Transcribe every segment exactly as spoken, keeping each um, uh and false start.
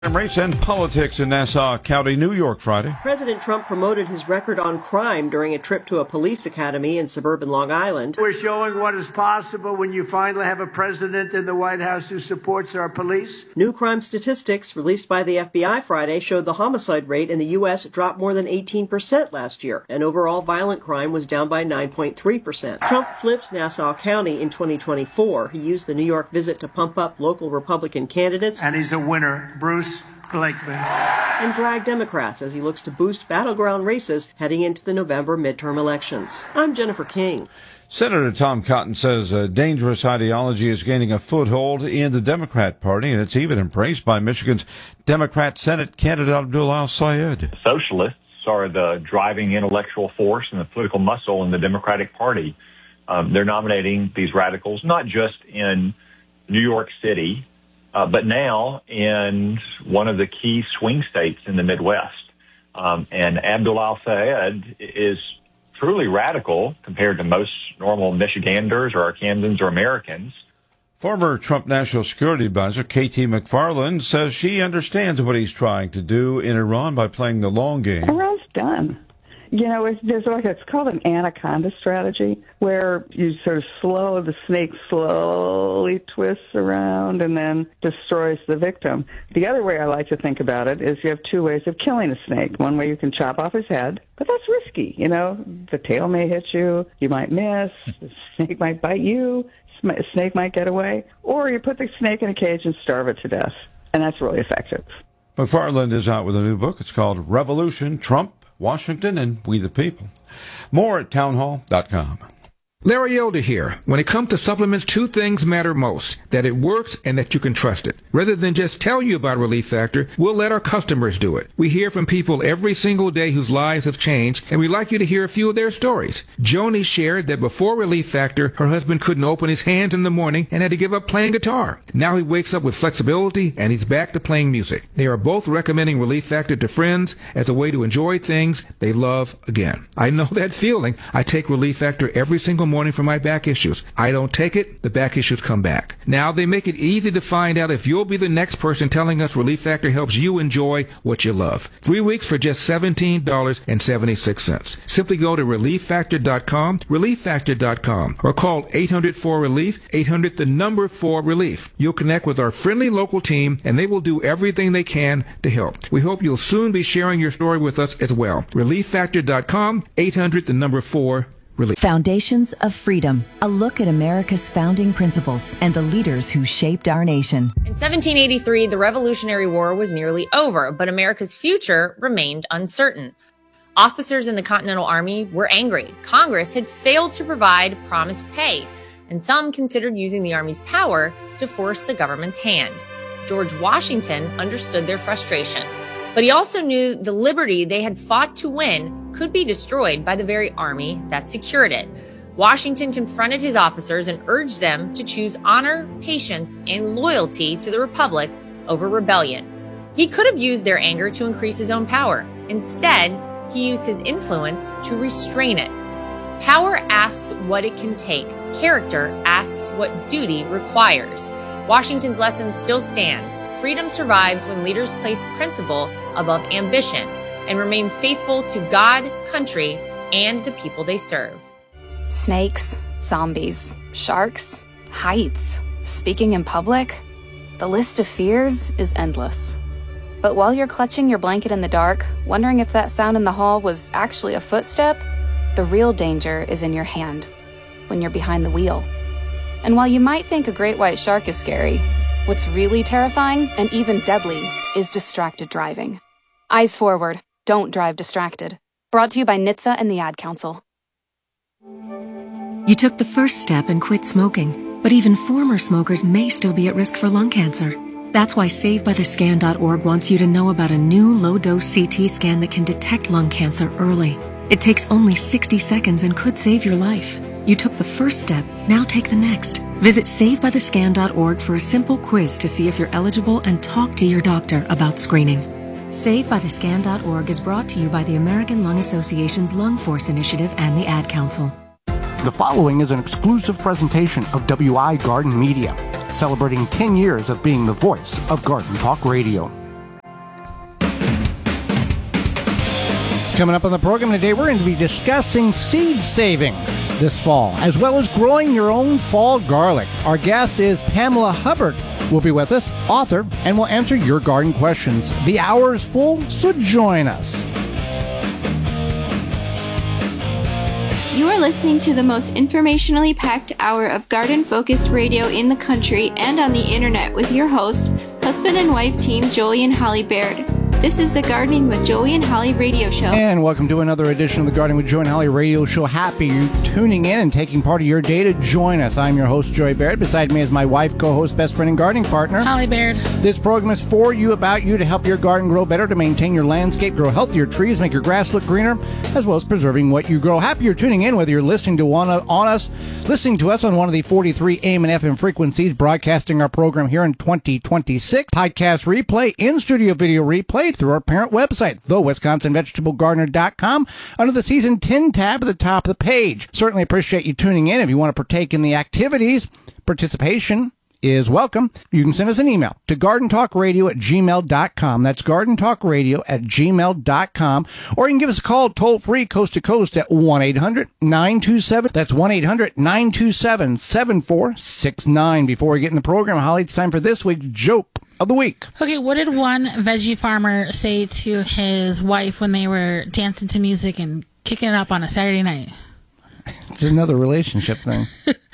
Race and politics in Nassau County, New York, Friday. President Trump promoted his record on crime during a trip to a police academy in suburban Long Island. We're showing what is possible when you finally have a president in the White House who supports our police. New crime statistics released by the F B I Friday showed the homicide rate in the U S dropped more than eighteen percent last year, and overall violent crime was down by nine point three percent. Trump flipped Nassau County in twenty twenty-four. He used the New York visit to pump up local Republican candidates. And he's a winner, Bruce Blakeman. And drag Democrats as he looks to boost battleground races heading into the November midterm elections. I'm Jennifer King. Senator Tom Cotton says a dangerous ideology is gaining a foothold in the Democrat Party, and it's even embraced by Michigan's Democrat Senate candidate Abdul al-Sayed. Socialists are the driving intellectual force and the political muscle in the Democratic Party. Um, they're nominating these radicals, not just in New York City, Uh, but now in one of the key swing states in the Midwest. Um, and Abdul al-Sayed is truly radical compared to most normal Michiganders or Arkansans or Americans. Former Trump National Security Advisor K T McFarland says she understands what he's trying to do in Iran by playing the long game. Iran's done. You know, it's, there's like it's called an anaconda strategy, where you sort of slow the snake slowly twists around and then destroys the victim. The other way I like to think about it is you have two ways of killing a snake. One way you can chop off his head, but that's risky. You know, the tail may hit you, you might miss, the snake might bite you, a snake might get away, or you put the snake in a cage and starve it to death, and that's really effective. McFarland is out with a new book. It's called Revolution, Trump, Washington, and We the People. More at townhall dot com. Larry Elder here. When it comes to supplements, two things matter most: that it works and that you can trust it. Rather than just tell you about Relief Factor, we'll let our customers do it. We hear from people every single day whose lives have changed, and we'd like you to hear a few of their stories. Joni shared that before Relief Factor, her husband couldn't open his hands in the morning and had to give up playing guitar. Now he wakes up with flexibility and he's back to playing music. They are both recommending Relief Factor to friends as a way to enjoy things they love again. I know that feeling. I take Relief Factor every single morning for my back issues. I don't take it, the back issues come back. Now they make it easy to find out if you'll be the next person telling us Relief Factor helps you enjoy what you love. Three weeks for just seventeen dollars and seventy-six cents. Simply go to relief factor dot com, relief factor dot com, or call eight hundred four relief, eight hundred the number four relief. You'll connect with our friendly local team and they will do everything they can to help. We hope you'll soon be sharing your story with us as well. relief factor dot com, eight hundred the number four relief. Foundations of Freedom, a look at America's founding principles and the leaders who shaped our nation. In seventeen eighty-three, the Revolutionary War was nearly over, but America's future remained uncertain. Officers in the Continental Army were angry. Congress had failed to provide promised pay, and some considered using the Army's power to force the government's hand. George Washington understood their frustration, but he also knew the liberty they had fought to win could be destroyed by the very army that secured it. Washington confronted his officers and urged them to choose honor, patience, and loyalty to the Republic over rebellion. He could have used their anger to increase his own power. Instead, he used his influence to restrain it. Power asks what it can take. Character asks what duty requires. Washington's lesson still stands. Freedom survives when leaders place principle above ambition and remain faithful to God, country, and the people they serve. Snakes, zombies, sharks, heights, speaking in public. The list of fears is endless. But while you're clutching your blanket in the dark, wondering if that sound in the hall was actually a footstep, the real danger is in your hand, when you're behind the wheel. And while you might think a great white shark is scary, what's really terrifying and even deadly is distracted driving. Eyes forward, don't drive distracted. Brought to you by N H T S A and the Ad Council. You took the first step and quit smoking, but even former smokers may still be at risk for lung cancer. That's why save by the scan dot org wants you to know about a new low-dose C T scan that can detect lung cancer early. It takes only sixty seconds and could save your life. You took the first step, now take the next. Visit save by the scan dot org for a simple quiz to see if you're eligible and talk to your doctor about screening. save by the scan dot org is brought to you by the American Lung Association's Lung Force Initiative and the Ad Council. The following is an exclusive presentation of W I Garden Media, celebrating ten years of being the voice of Garden Talk Radio. Coming up on the program today, we're going to be discussing seed saving this fall, as well as growing your own fall garlic. Our guest is Pamela Hubbard. Will be with us, author, and will answer your garden questions. The hour is full, so join us. You are listening to the most informationally packed hour of garden-focused radio in the country and on the internet with your host, husband and wife team Joey and Holly Baird. This is the Gardening with Joey and Holly radio show. And welcome to another edition of the Gardening with Joey and Holly radio show. Happy you're tuning in and taking part of your day to join us. I'm your host, Joey Baird. Beside me is my wife, co-host, best friend, and gardening partner, Holly Baird. This program is for you, about you, to help your garden grow better, to maintain your landscape, grow healthier trees, make your grass look greener, as well as preserving what you grow. Happy you're tuning in, whether you're listening to one on us, listening to us on one of the forty-three A M and F M frequencies, broadcasting our program here in twenty twenty-six, podcast replay, in-studio video replay through our parent website, the Wisconsin Vegetable Gardener dot com, under the Season ten tab at the top of the page. Certainly appreciate you tuning in. If you want to partake in the activities, participation is welcome. You can send us an email to garden talk radio at gmail dot com. That's garden talk radio at gmail dot com. Or you can give us a call toll free, coast to coast, at one eight hundred nine two seven. That's one eight hundred nine two seven seven four six nine. Before we get in the program, Holly, it's time for this week's joke of the week. Okay, what did one veggie farmer say to his wife when they were dancing to music and kicking it up on a Saturday night? It's another relationship thing.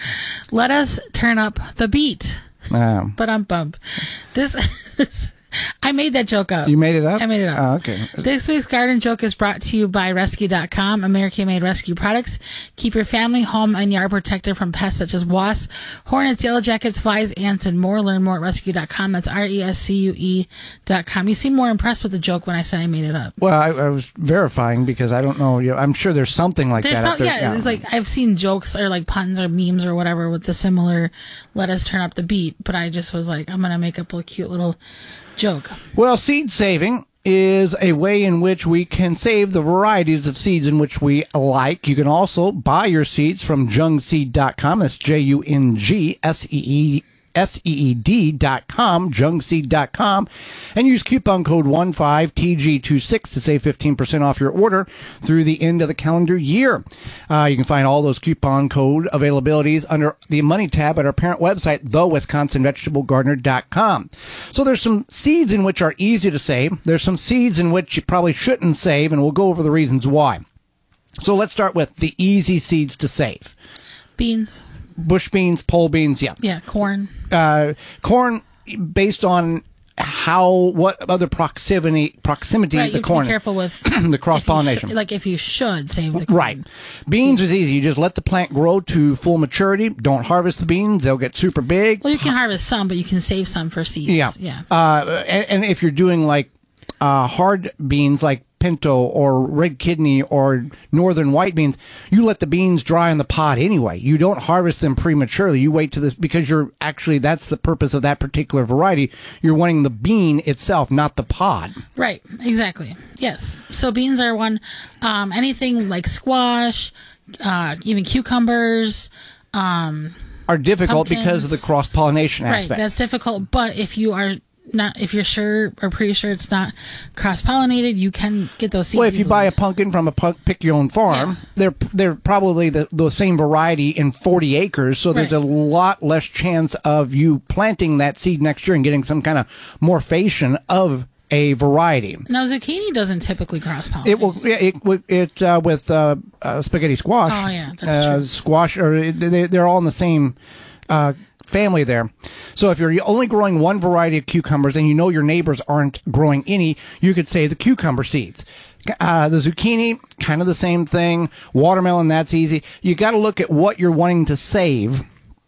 Let us turn up the beat. Um, but I'm bummed. This, this, I made that joke up. You made it up? I made it up. Oh, okay. This week's garden joke is brought to you by rescue dot com, American-made rescue products. Keep your family, home, and yard protected from pests such as wasps, hornets, yellow jackets, flies, ants, and more. Learn more at rescue dot com. That's R E S C U E dot com. You seem more impressed with the joke when I said I made it up. Well, I, I was verifying because I don't know. You know, I'm sure there's something like There's that. Pro- out there. yeah, it's like I've seen jokes or like puns or memes or whatever with the similar "let us turn up the beat," but I just was like, I'm gonna make up a cute little joke. Well, seed saving is a way in which we can save the varieties of seeds in which we like. You can also buy your seeds from jung seed dot com. That's J U N G S E E S E E D dot com, jung seed dot com, and use coupon code one five T G twenty-six to save fifteen percent off your order through the end of the calendar year. Uh, you can find all those coupon code availabilities under the Money tab at our parent website, the Wisconsin Vegetable Gardener dot com. So there's some seeds in which are easy to save. There's some seeds in which you probably shouldn't save, and we'll go over the reasons why. So let's start with the easy seeds to save. Beans. Bush beans, pole beans, yeah. Yeah, corn. Uh, corn, based on how, what other proximity, proximity right, the you corn. Be careful with the cross-pollination. Sh- like if you should save the corn. Right. Beans is easy. You just let the plant grow to full maturity. Don't harvest the beans. They'll get super big. Well, you can harvest some, but you can save some for seeds. Yeah. Yeah. Uh, and, and if you're doing like uh, hard beans, like pinto or red kidney or northern white beans, you let the beans dry in the pod anyway. You don't harvest them prematurely. You wait to this because you're actually, that's the purpose of that particular variety. You're wanting the bean itself, not the pod. Right. Exactly. Yes. So beans are one. Um, anything like squash, uh, even cucumbers, um, are difficult pumpkins. Because of the cross pollination aspect. Right. That's difficult. But if you are not, if you're sure or pretty sure it's not cross-pollinated, you can get those seeds. Well, if you easily. buy a pumpkin from a punk, pick your own farm, yeah. they're they're probably the, the same variety in forty acres, so there's right. a lot less chance of you planting that seed next year and getting some kind of morphation of a variety. Now, zucchini doesn't typically cross-pollinate. It will. It it, it uh, with uh, uh, spaghetti squash. Oh yeah, that's uh, true. Squash, or they they're all in the same Uh, family there. So if you're only growing one variety of cucumbers and you know your neighbors aren't growing any, you could save the cucumber seeds. Uh, the zucchini, kind of the same thing. Watermelon, that's easy. You got to look at what you're wanting to save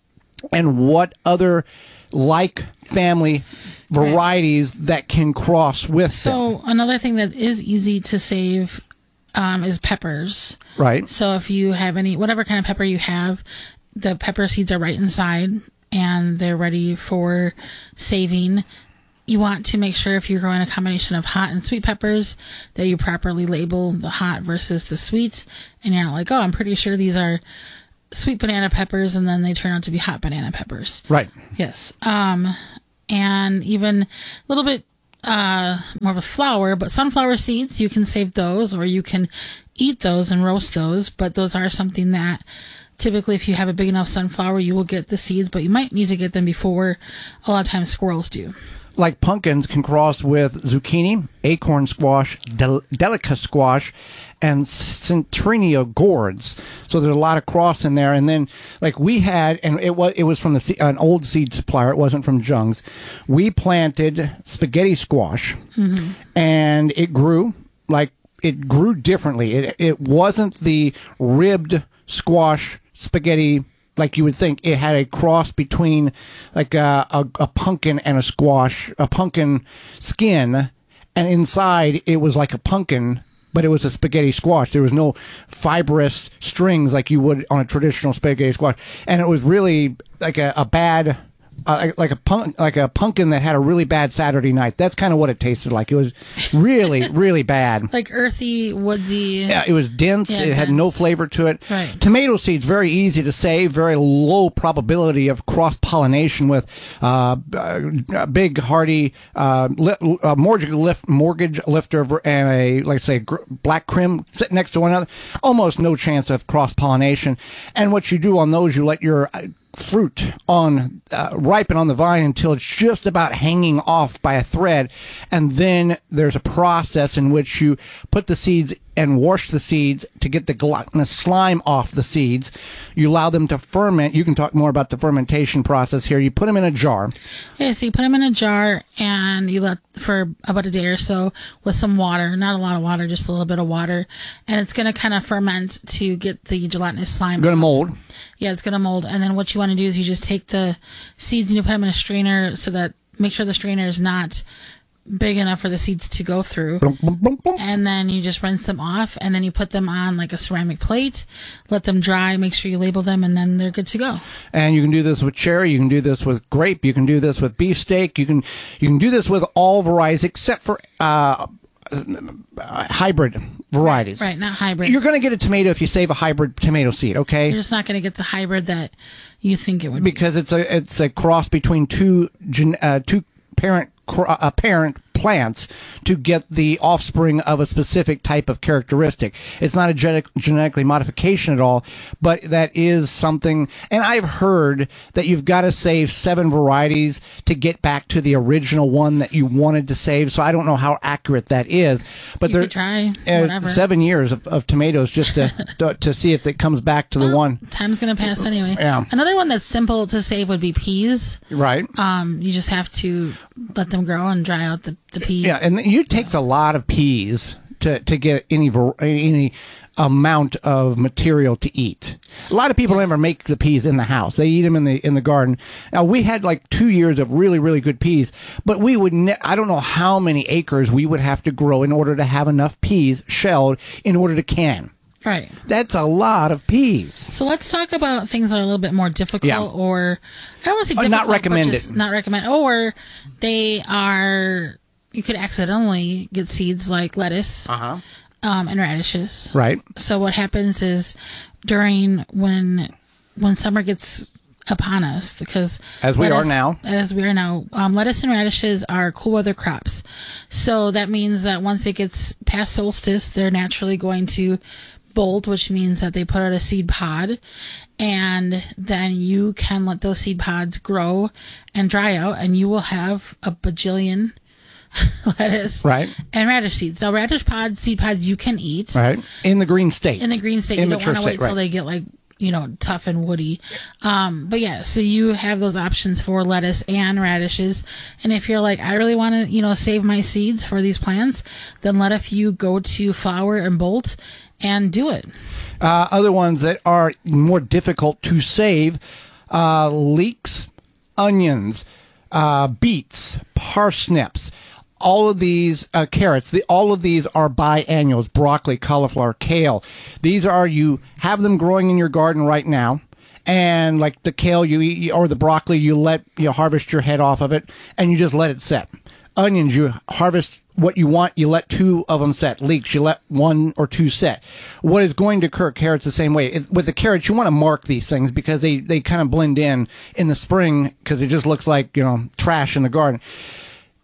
and what other like family varieties right. that can cross with so them. So another thing that is easy to save um, is peppers. Right. So if you have any, whatever kind of pepper you have, the pepper seeds are right inside and they're ready for saving. You want to make sure if you're growing a combination of hot and sweet peppers that you properly label the hot versus the sweet. And you're not like, oh, I'm pretty sure these are sweet banana peppers, and then they turn out to be hot banana peppers. Right. Yes. Um, and even a little bit uh, more of a flour, but sunflower seeds, you can save those, or you can eat those and roast those. But those are something that typically, if you have a big enough sunflower, you will get the seeds, but you might need to get them before a lot of times squirrels do. Like pumpkins can cross with zucchini, acorn squash, del- delica squash, and centennial gourds. So there's a lot of cross in there. And then, like we had, and it was it was from the se- an old seed supplier. It wasn't from Jung's. We planted spaghetti squash, mm-hmm. and it grew like it grew differently. It it wasn't the ribbed squash spaghetti like you would think. It had a cross between like a, a, a pumpkin and a squash, a pumpkin skin, and inside it was like a pumpkin, but it was a spaghetti squash. There was no fibrous strings like you would on a traditional spaghetti squash, and it was really like a, a bad. Uh, like a punk, like a pumpkin that had a really bad Saturday night. That's kind of what it tasted like. It was really, really bad. Like earthy, woodsy. Yeah, it was dense. Yeah, it dense. had no flavor to it. Right. Tomato seeds, very easy to save. Very low probability of cross pollination with uh, a big, hardy uh, li- uh, mortgage lift, mortgage lifter and a like say gr- black crim sitting next to one another. Almost no chance of cross pollination. And what you do on those, you let your fruit on uh, ripen on the vine until it's just about hanging off by a thread, and then there's a process in which you put the seeds and wash the seeds to get the glutinous slime off the seeds. You allow them to ferment. You can talk more about the fermentation process here. You put them in a jar. Yeah, so you put them in a jar and you let for about a day or so with some water, not a lot of water, just a little bit of water, and it's going to kind of ferment to get the gelatinous slime. Going to mold. Yeah, it's going to mold. And then what you want to do is you just take the seeds and you put them in a strainer so that make sure the strainer is not big enough for the seeds to go through. And then you just rinse them off, and then you put them on like a ceramic plate, let them dry, make sure you label them, and then they're good to go. And you can do this with cherry, you can do this with grape, you can do this with beefsteak, you can you can do this with all varieties except for uh, hybrid varieties. Right, not hybrid. You're going to get a tomato if you save a hybrid tomato seed, okay? You're just not going to get the hybrid that you think it would be. Because it's a it's a cross between two gen, uh, two parent uh, parent plants to get the offspring of a specific type of characteristic. It's not a genetic, genetically modification at all, but that is something. And I've heard that you've got to save seven varieties to get back to the original one that you wanted to save. So I don't know how accurate that is, but you could try whatever. Uh, seven years of, of tomatoes just to, to to see if it comes back to well, the one. Time's going to pass anyway. Yeah. Another one that's simple to save would be peas. Right. Um, you just have to let them grow and dry out the the pea. Yeah, and it takes a lot of peas to, to get any any amount of material to eat. A lot of people never make the peas in the house. They eat them in the in the garden. Now, we had like two years of really, really good peas, but we would ne- I don't know how many acres we would have to grow in order to have enough peas shelled in order to can. Right. That's a lot of peas. So let's talk about things that are a little bit more difficult, Yeah. or I don't want to say Or difficult, not but recommended. just not recommend, or they are, you could accidentally get seeds like lettuce Uh-huh. um, and radishes. Right. So what happens is during when when summer gets upon us, because As we are lettuce- now. as we are now, um, lettuce and radishes are cool weather crops. So that means that once it gets past solstice, they're naturally going to bolt, which means that they put out a seed pod, and then you can let those seed pods grow and dry out, and you will have a bajillion lettuce Right. and radish seeds. Now, radish pods, seed pods, you can eat. Right. In the green state. In the green state. You don't Immature want to wait state, till right. they get like, you know, tough and woody. Um, but yeah, so you have those options for lettuce and radishes. And if you're like, I really want to, you know, save my seeds for these plants, then let a few go to flower and bolt and do it. Uh, other ones that are more difficult to save, uh, leeks, onions, uh, beets, parsnips, all of these, uh, carrots, the, all of these are biannuals, broccoli, cauliflower, kale. These are, you have them growing in your garden right now. And like the kale you eat, or the broccoli, you let, you harvest your head off of it and you just let it set. Onions, you harvest what you want, you let two of them set. Leeks, you let one or two set. What is going to occur, carrots the same way. If, with the carrots, you want to mark these things because they, they kind of blend in in the spring because it just looks like, you know, trash in the garden.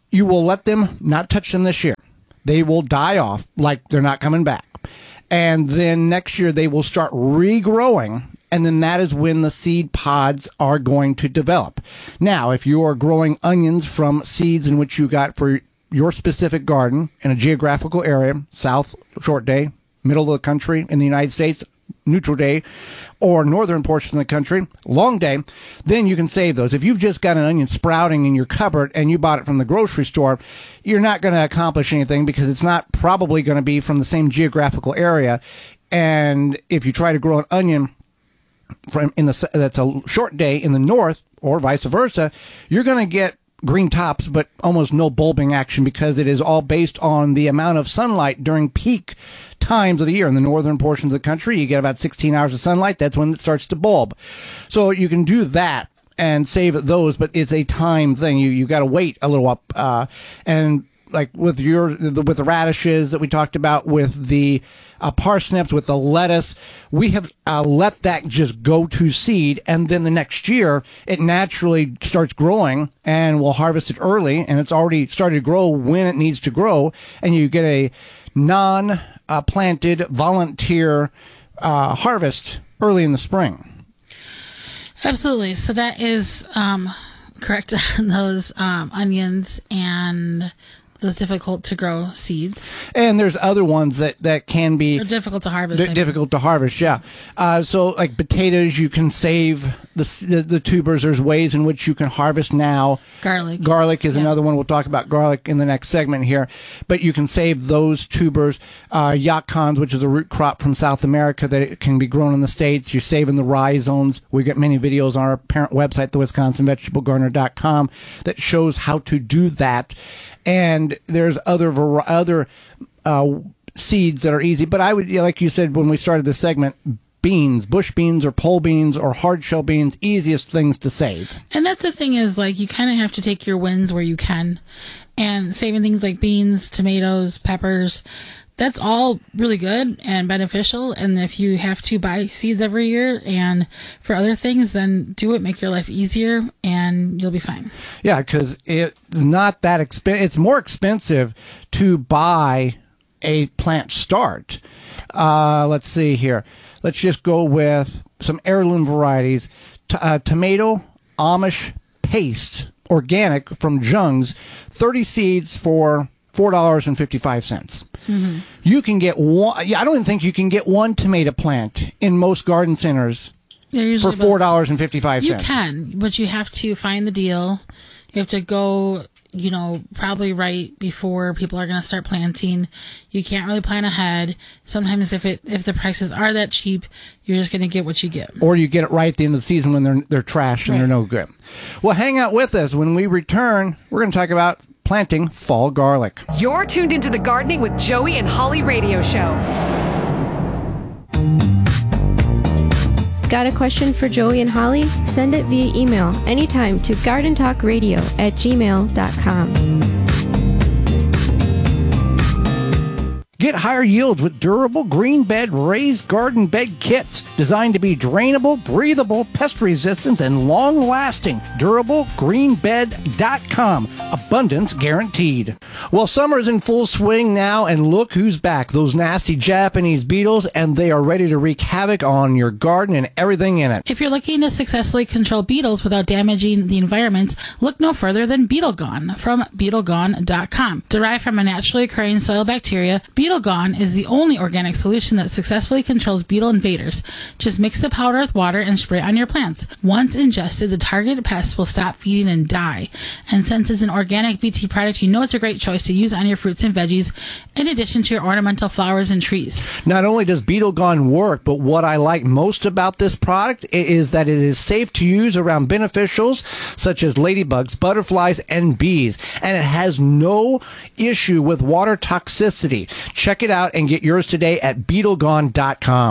you will let them not touch them this year. They will die off like they're not coming back. And then next year they will start regrowing. And then that is when the seed pods are going to develop. Now, if you are growing onions from seeds in which you got for your specific garden in a geographical area, south, short day, middle of the country in the United States, neutral day, or northern portion of the country, long day, then you can save those. If you've just got an onion sprouting in your cupboard and you bought it from the grocery store, you're not going to accomplish anything because it's not probably going to be from the same geographical area. And if you try to grow an onion from in the that's a short day in the north or vice versa, you're going to get green tops, but almost no bulbing action because it is all based on the amount of sunlight during peak times of the year. In the northern portions of the country, you get about sixteen hours of sunlight. That's when it starts to bulb. So you can do that and save those, but it's a time thing. You you got to wait a little up. Uh, and like with your with the radishes that we talked about, with the uh, parsnips, with the lettuce, we have uh, let that just go to seed, and then the next year it naturally starts growing, and we'll harvest it early, and it's already started to grow when it needs to grow, and you get a non-planted uh, volunteer uh, harvest early in the spring. Absolutely. So that is um, correct on those um, onions and those difficult to grow seeds. And there's other ones that, that can be... They're difficult to harvest. They're difficult to harvest, yeah. Uh, so like potatoes, you can save the, the the tubers. There's ways in which you can harvest now. Garlic. Garlic is yeah. another one. We'll talk about garlic in the next segment here. But you can save those tubers. Uh, yacons, which is a root crop from South America that it can be grown in the States. You're saving the rhizomes. We get many videos on our parent website, the wisconsin vegetable gardener dot com, that shows how to do that. And there's other var- other uh, seeds that are easy. But I would, like you said when we started this segment, beans, bush beans or pole beans or hard shell beans, easiest things to save. And that's the thing is, like, you kind of have to take your wins where you can. And saving things like beans, tomatoes, peppers, that's all really good and beneficial. And if you have to buy seeds every year and for other things, then do it. Make your life easier and you'll be fine. Yeah, because it's not that expensive. It's more expensive to buy a plant start. Uh, let's see here. Let's just go with some heirloom varieties. T- uh, tomato Amish paste, organic from Jung's, thirty seeds for four dollars and fifty-five cents. Mm-hmm. You can get one. I don't even think you can get one tomato plant in most garden centers for four dollars and fifty-five cents. You can, but you have to find the deal. You have to go, you know, probably right before people are going to start planting. You can't really plan ahead. Sometimes if it if the prices are that cheap, you're just going to get what you get. Or you get it right at the end of the season when they're they're trash and right. They're no good. Well, hang out with us. When we return, we're going to talk about planting fall garlic. You're tuned into the Gardening with Joey and Holly radio show. Got a question for Joey and Holly? Send it via email anytime to gardentalkradio at gmail dot com. Get higher yields with durable green bed raised garden bed kits designed to be drainable, breathable, pest resistant, and long lasting. durable green bed dot com. Abundance guaranteed. Well, summer's in full swing now, and look who's back. Those nasty Japanese beetles, and they are ready to wreak havoc on your garden and everything in it. If you're looking to successfully control beetles without damaging the environment, look no further than Beetle Gone from beetle gone dot com. Derived from a naturally occurring soil bacteria, Beetle Gone is the only organic solution that successfully controls beetle invaders. Just mix the powder with water and spray it on your plants. Once ingested, the targeted pests will stop feeding and die. And since it's an organic B T product, you know it's a great choice to use on your fruits and veggies, in addition to your ornamental flowers and trees. Not only does Beetle Gone work, but what I like most about this product is that it is safe to use around beneficials such as ladybugs, butterflies, and bees. And it has no issue with water toxicity. Check it out and get yours today at beetle gone dot com.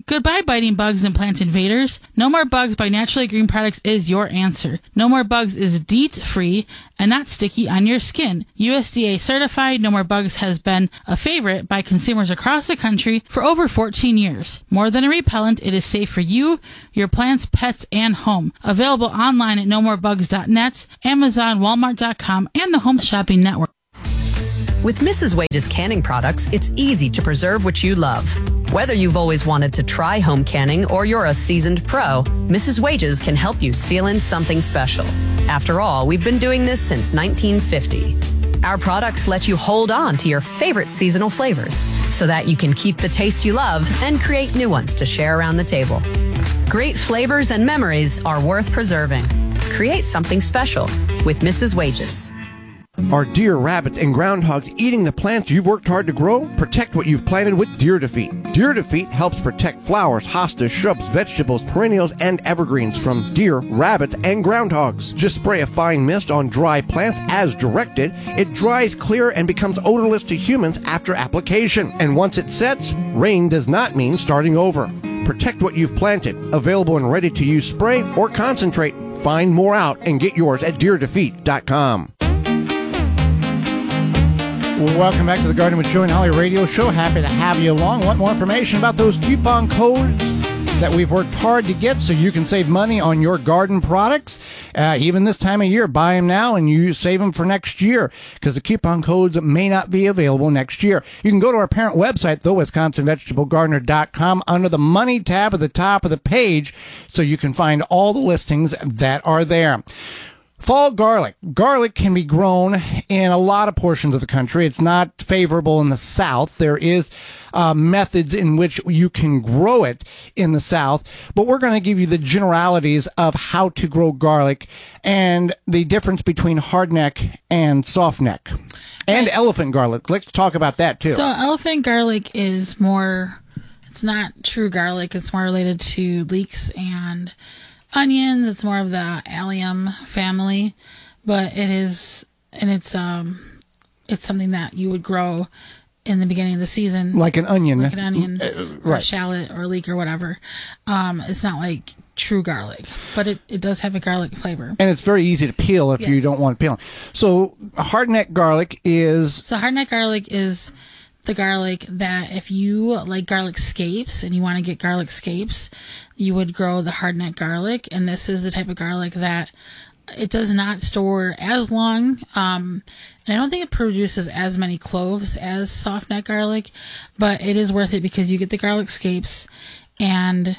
Goodbye biting bugs and plant invaders. No More Bugs by Naturally Green Products is your answer. No More Bugs is DEET free and not sticky on your skin. U S D A certified, No More Bugs has been a favorite by consumers across the country for over fourteen years. More than a repellent, it is safe for you, your plants, pets, and home. Available online at no more bugs dot net, Amazon, Walmart dot com, and the Home Shopping Network. With Missus Wage's canning products, it's easy to preserve what you love. Whether you've always wanted to try home canning or you're a seasoned pro, Missus Wage's can help you seal in something special. After all, we've been doing this since nineteen fifty. Our products let you hold on to your favorite seasonal flavors so that you can keep the taste you love and create new ones to share around the table. Great flavors and memories are worth preserving. Create something special with Missus Wage's. Are deer, rabbits, and groundhogs eating the plants you've worked hard to grow? Protect what you've planted with Deer Defeat. Deer Defeat helps protect flowers, hostas, shrubs, vegetables, perennials, and evergreens from deer, rabbits, and groundhogs. Just spray a fine mist on dry plants as directed. It dries clear and becomes odorless to humans after application. And once it sets, rain does not mean starting over. Protect what you've planted. Available in ready-to-use spray or concentrate. Find more out and get yours at deer defeat dot com. Welcome back to the Garden with Joe and Holly radio show. Happy to have you along. Want more information about those coupon codes that we've worked hard to get so you can save money on your garden products? Uh, even this time of year, buy them now and you save them for next year because the coupon codes may not be available next year. You can go to our parent website, though, wisconsin vegetable gardener dot com, under the Money tab at the top of the page so you can find all the listings that are there. Fall garlic. Garlic can be grown in a lot of portions of the country. It's not favorable in the South. There is uh, methods in which you can grow it in the South, but we're going to give you the generalities of how to grow garlic and the difference between hardneck and softneck and elephant garlic. Let's talk about that too. So elephant garlic is more, it's not true garlic. It's more related to leeks and onions. It's more of the allium family, but it is, and it's um, it's something that you would grow in the beginning of the season, like an onion, like an onion, uh, or right. a shallot, or a leek, or whatever. Um, it's not like true garlic, but it, it does have a garlic flavor, and it's very easy to peel if yes. you don't want to peel. So hardneck garlic is so hardneck garlic is the garlic that if you like garlic scapes and you want to get garlic scapes, you would grow the hardneck garlic. And this is the type of garlic that it does not store as long. Um, and I don't think it produces as many cloves as softneck garlic, but it is worth it because you get the garlic scapes and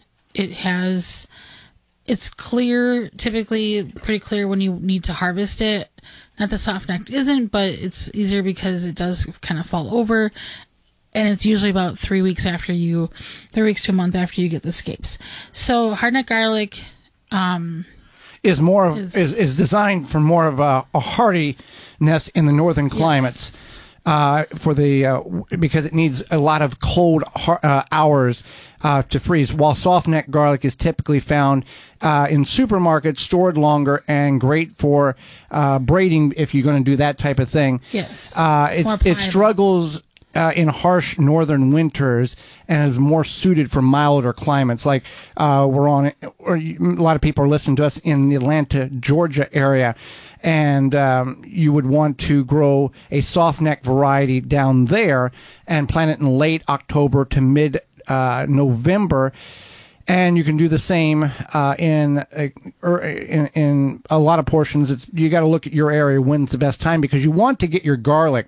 it has, it's clear, typically pretty clear when you need to harvest it. Not that softneck isn't, but it's easier because it does kind of fall over. And it's usually about three weeks after you, three weeks to a month after you get the scapes. So hardneck garlic um, is more of, is, is is designed for more of a, a hardiness in the northern climates. Yes. Uh, for the uh, because it needs a lot of cold uh, hours uh, to freeze. While softneck garlic is typically found uh, in supermarkets, stored longer, and great for uh, braiding if you're going to do that type of thing. Yes, uh, it's it's, it struggles uh, in harsh northern winters and is more suited for milder climates. Like uh, we're on, or a lot of people are listening to us in the Atlanta, Georgia area. And um, you would want to grow a softneck variety down there and plant it in late October to mid uh, November. And you can do the same uh, in, uh, in in a lot of portions. It's, you got to look at your area when's the best time because you want to get your garlic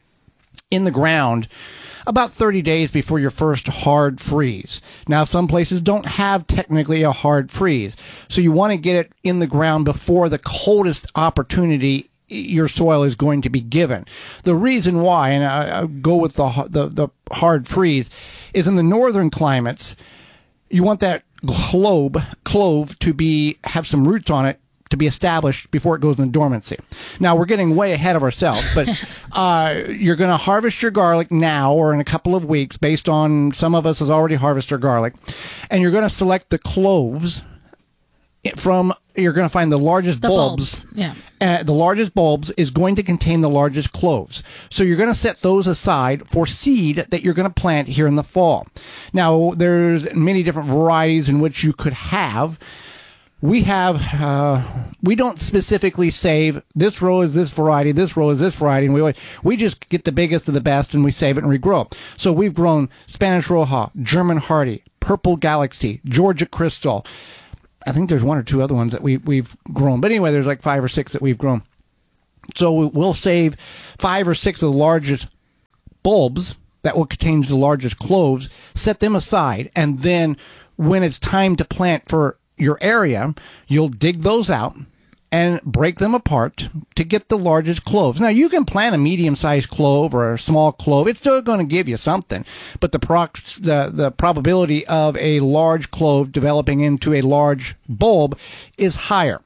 in the ground about thirty days before your first hard freeze. Now, some places don't have technically a hard freeze, so you want to get it in the ground before the coldest opportunity your soil is going to be given. The reason why, and I, I go with the, the the hard freeze, is in the northern climates, you want that clove clove to be have some roots on it to be established before it goes into dormancy. Now, we're getting way ahead of ourselves, but uh, you're going to harvest your garlic now or in a couple of weeks based on some of us has already harvested our garlic, and you're going to select the cloves from you're going to find the largest The bulbs. bulbs, yeah. Uh, the largest bulbs is going to contain the largest cloves. So you're going to set those aside for seed that you're going to plant here in the fall. Now, there's many different varieties in which you could have. We have, uh, we don't specifically save this row is this variety, this row is this variety, and we we just get the biggest of the best and we save it and regrow. So we've grown Spanish Roja, German Hardy, Purple Galaxy, Georgia Crystal. I think there's one or two other ones that we, we've grown. But anyway, there's like five or six that we've grown. So we'll save five or six of the largest bulbs that will contain the largest cloves, set them aside, and then when it's time to plant for your area, you'll dig those out and break them apart to get the largest cloves. Now, you can plant a medium-sized clove or a small clove. It's still going to give you something, but the, prox- the the probability of a large clove developing into a large bulb is higher.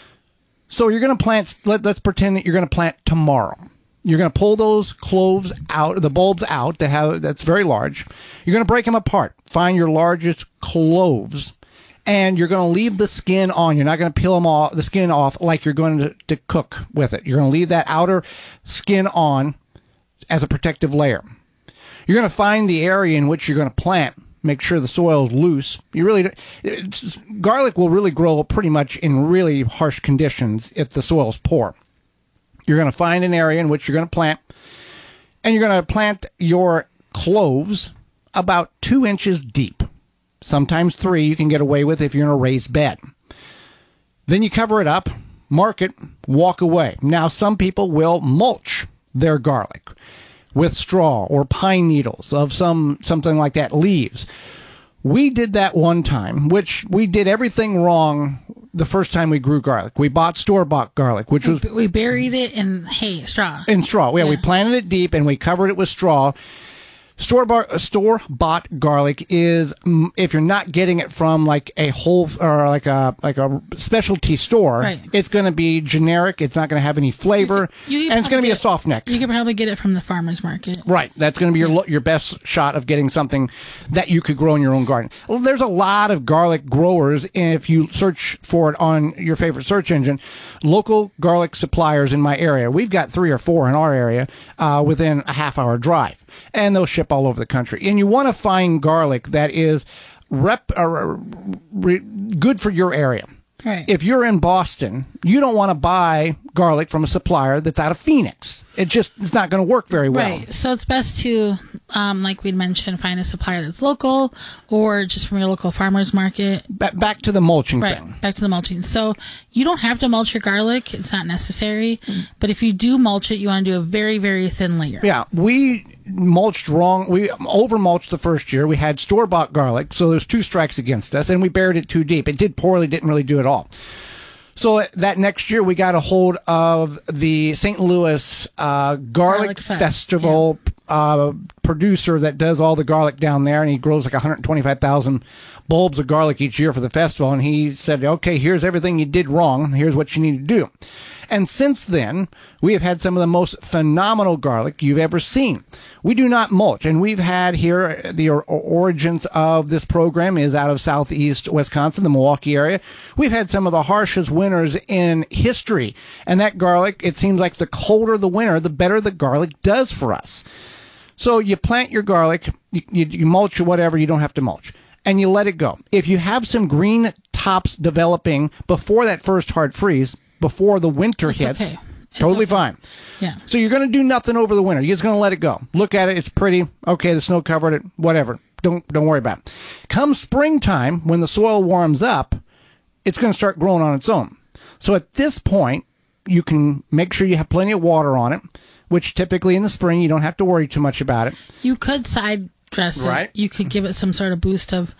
So you're going to plant, let, let's pretend that you're going to plant tomorrow. You're going to pull those cloves out, the bulbs out that have, that's very large. You're going to break them apart. Find your largest cloves. And you're going to leave the skin on. You're not going to peel them off, the skin off like you're going to, to cook with it. You're going to leave that outer skin on as a protective layer. You're going to find the area in which you're going to plant. Make sure the soil is loose. You really, it's, garlic will really grow pretty much in really harsh conditions if the soil is poor. You're going to find an area in which you're going to plant, and you're going to plant your cloves about two inches deep. Sometimes three you can get away with if you're in a raised bed. Then you cover it up, mark it, walk away. Now, some people will mulch their garlic with straw or pine needles of some something like that, leaves. We did that one time, which we did everything wrong the first time we grew garlic. We bought store-bought garlic, which was... We buried it in hay, straw. In straw. Yeah, yeah, we planted it deep and we covered it with straw. Store-bought, store-bought garlic is, if you're not getting it from like a whole or like a like a specialty store, right. It's going to be generic. It's not going to have any flavor, You can and it's going to be a get- soft neck. You can probably get it from the farmer's market. Right. That's going to be your lo- your best shot of getting something that you could grow in your own garden. Well, there's a lot of garlic growers. If you search for it on your favorite search engine, local garlic suppliers in my area. We've got three or four in our area uh, within a half hour drive, and they'll ship all over the country. And you want to find garlic that is rep uh, re- good for your area. Right. If you're in Boston, you don't want to buy garlic from a supplier that's out of Phoenix. It just it's not going to work very well. Right. So it's best to, um, like we'd mentioned, find a supplier that's local or just from your local farmer's market. Ba- back to the mulching Right. thing. Back to the mulching. So you don't have to mulch your garlic. It's not necessary. But if you do mulch it, you want to do a very, very thin layer. Yeah, we mulched wrong. We over mulched the first year. We had store bought garlic, so there's two strikes against us, and we buried it too deep. It did poorly, didn't really do it all. So that next year, we got a hold of the Saint Louis uh, Garlic, Garlic Fest, Festival uh, producer that does all the garlic down there, and he grows like one hundred twenty-five thousand bulbs of garlic each year for the festival. And he said, okay, here's everything you did wrong. Here's what you need to do. And since then, we have had some of the most phenomenal garlic you've ever seen. We do not mulch, and we've had here, the or- origins of this program is out of southeast Wisconsin, the Milwaukee area. We've had some of the harshest winters in history, and that garlic, it seems like the colder the winter, the better the garlic does for us. So you plant your garlic, you, you, you mulch or whatever, you don't have to mulch, and you let it go. If you have some green tops developing before that first hard freeze, before the winter It's hits, okay. totally fine. Yeah. So you're going to do nothing over the winter. You're just going to let it go. Look at it. It's pretty. Okay, the snow covered it. Whatever. Don't don't worry about it. Come springtime, when the soil warms up, it's going to start growing on its own. So at this point, you can make sure you have plenty of water on it, which typically in the spring, you don't have to worry too much about it. You could side dress Right. it. You could give it some sort of boost of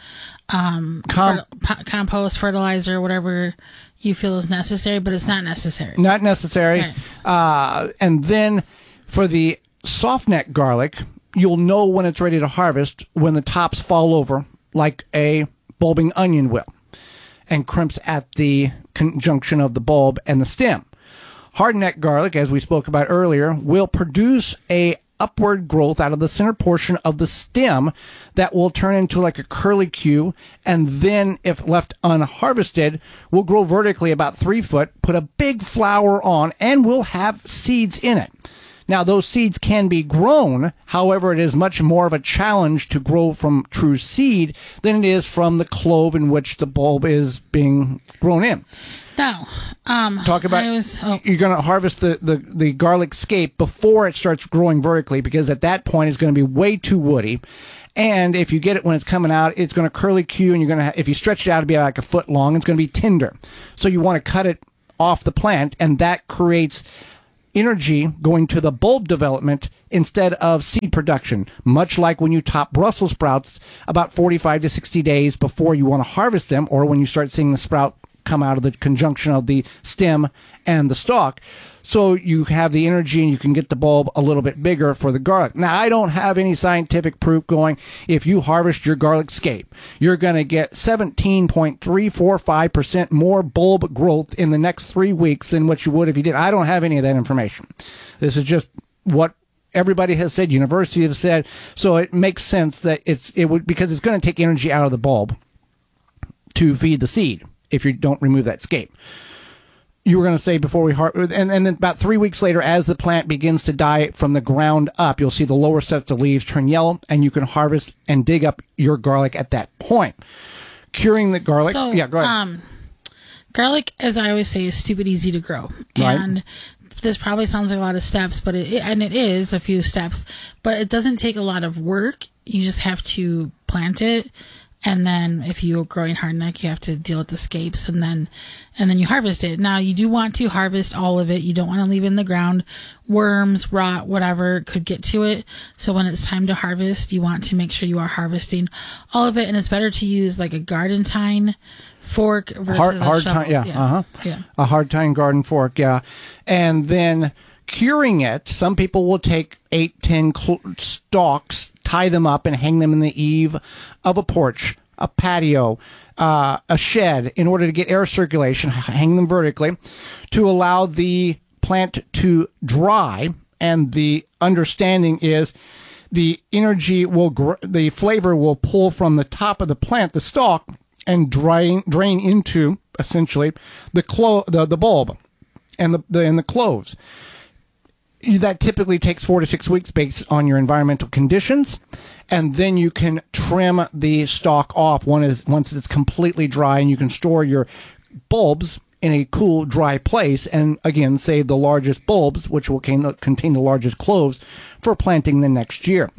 um, Com- fer- po- compost, fertilizer, whatever you feel is necessary, but it's not necessary. Not necessary. Right. Uh, and then for the soft neck garlic, you'll know when it's ready to harvest when the tops fall over like a bulbing onion will and crimps at the conjunction of the bulb and the stem. Hard neck garlic, as we spoke about earlier, will produce a upward growth out of the center portion of the stem that will turn into like a curlicue, and then, if left unharvested, will grow vertically about three foot, put a big flower on, and will have seeds in it. Now, those seeds can be grown. However, it is much more of a challenge to grow from true seed than it is from the clove in which the bulb is being grown in. No. Um, Talk about, I was, oh. you're going to harvest the, the, the garlic scape before it starts growing vertically, because at that point it's going to be way too woody. And if you get it when it's coming out, it's going to curlicue, and you're going to, ha- if you stretch it out, it'll be like a foot long. It's going to be tender. So you want to cut it off the plant, and that creates energy going to the bulb development instead of seed production, much like when you top Brussels sprouts about forty-five to sixty days before you want to harvest them, or when you start seeing the sprout come out of the conjunction of the stem and the stalk. So you have the energy and you can get the bulb a little bit bigger for the garlic. Now, I don't have any scientific proof going, if you harvest your garlic scape, you're going to get seventeen point three four five percent more bulb growth in the next three weeks than what you would if you did. I don't have any of that information. This is just what everybody has said, universities have said. So it makes sense that it's, it would, because it's going to take energy out of the bulb to feed the seed if you don't remove that scape. You were going to say before we har- and, and then about three weeks later, as the plant begins to die from the ground up, you'll see the lower sets of leaves turn yellow, and you can harvest and dig up your garlic at that point. Curing the garlic. So, yeah, go ahead. Um, garlic, as I always say, is stupid easy to grow. And right. This probably sounds like a lot of steps, but it, and it is a few steps, but it doesn't take a lot of work. You just have to plant it. And then if you're growing hardneck, you have to deal with the scapes, and then, and then you harvest it. Now, you do want to harvest all of it. You don't want to leave it in the ground. Worms, rot, whatever could get to it. So when it's time to harvest, you want to make sure you are harvesting all of it. And it's better to use like a garden tine fork versus hard, a hard shovel. tine, yeah, yeah. uh-huh. Yeah. A hard tine garden fork, yeah. And then curing it, some people will take eight, ten cl- stalks, tie them up, and hang them in the eave of a porch, a patio, uh, a shed, in order to get air circulation, hang them vertically, to allow the plant to dry. And the understanding is the energy will, gr- the flavor will pull from the top of the plant, the stalk, and drain, drain into, essentially, the, clo- the, the bulb and the, the, and the cloves. That typically takes four to six weeks based on your environmental conditions. And then you can trim the stalk off once it's completely dry, and you can store your bulbs in a cool, dry place. And again, save the largest bulbs, which will contain the largest cloves, for planting the next year.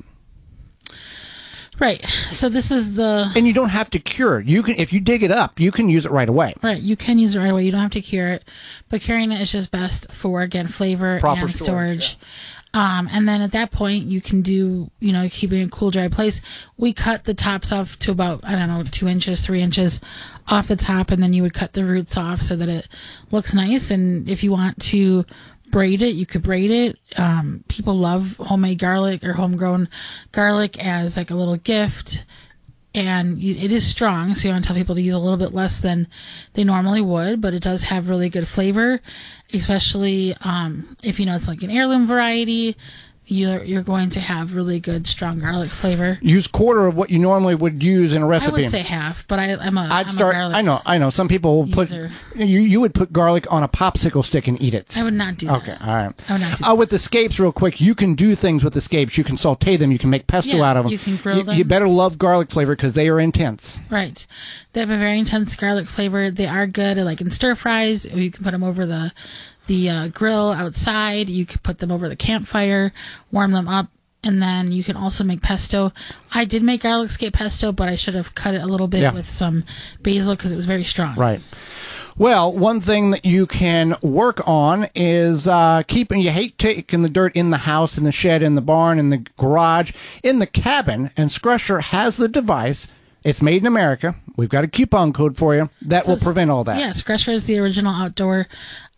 Right. So this is the... And you don't have to cure. You can, if you dig it up, you can use it right away. Right. You can use it right away. You don't have to cure it. But curing it is just best for, again, flavor Proper and storage. storage. Yeah. Um, and then at that point, you can do, you know, keep it in a cool, dry place. We cut the tops off to about, I don't know, two inches, three inches off the top. And then you would cut the roots off so that it looks nice. And if you want to braid it, you could braid it. Um, people love homemade garlic or homegrown garlic as like a little gift. And you, it is strong, so you want to tell people to use a little bit less than they normally would, but it does have really good flavor, especially um, if, you know, it's like an heirloom variety. You're, you're going to have really good, strong garlic flavor. Use quarter of what you normally would use in a recipe. I would say half, but I, I'm a, I'd I'm start, a garlic I know, I know. Some people will put, user. you, you would put garlic on a popsicle stick and eat it. I would not do that. Okay, all right. I would not do uh, that. with the scapes, real quick, you can do things with the scapes. You can saute them. You can make pesto Yeah, out of them. you can grill you, them. You better love garlic flavor because they are intense. Right. They have a very intense garlic flavor. They are good, like in stir fries, or you can put them over the the uh, grill outside. You could put them over the campfire, warm them up, and then you can also make pesto. I did make garlic scape pesto, but I should have cut it a little bit Yeah. with some basil because it was very strong. Right. Well, one thing that you can work on is uh, keeping, you hate taking the dirt in the house, in the shed, in the barn, in the garage, in the cabin, and Scrusher has the device. It's made in America. We've got a coupon code for you that So will prevent all that. Yeah, Scrusher is the original outdoor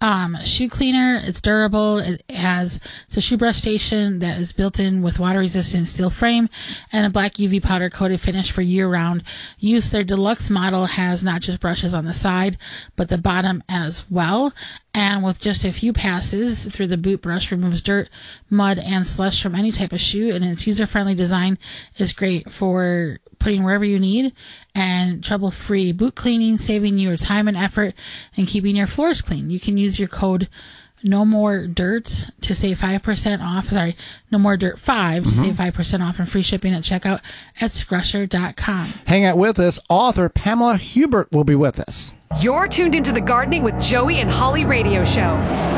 Um, shoe cleaner, it's durable. It has it's a shoe brush station that is built in with water resistant steel frame and a black U V powder coated finish for year round use. Their deluxe model has not just brushes on the side, but the bottom as well. And with just a few passes through the boot brush, removes dirt, mud, and slush from any type of shoe. And its user-friendly design is great for putting wherever you need, and trouble-free boot cleaning, saving you time and effort, and keeping your floors clean. You can use your code No More Dirt to save five percent off. Sorry, No More Dirt five to Mm-hmm. save five percent off and free shipping at checkout at Scrusher dot com. Hang out with us. Author Pamela Hubert will be with us. You're tuned into the Gardening with Joey and Holly radio show.